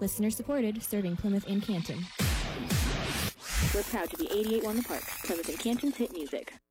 Listener supported, serving Plymouth and Canton. We're proud to be 88.1 The Park, Plymouth and Canton's hit music.